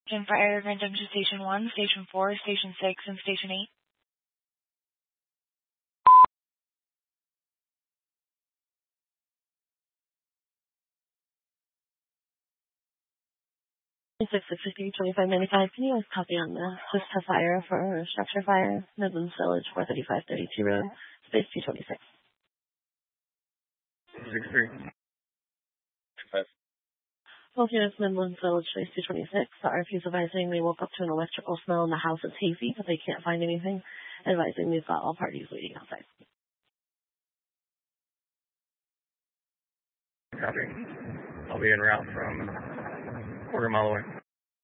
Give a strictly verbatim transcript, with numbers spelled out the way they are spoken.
Station Fire, Grand Junction Station one, Station four, Station six, and Station eight. six six three twenty-five ninety-five. Can you guys copy on this? Just a fire for structure fire, Midlands Village, four thirty-five thirty-two Road, space two twenty-six. six three. five. Both units, Midlands Village, space two twenty-six. The R P is advising they woke up to an electrical smell in the house. It's hazy, but they can't find anything. Advising we've got all parties waiting outside. Copy. I'll be en route from quarter mile away.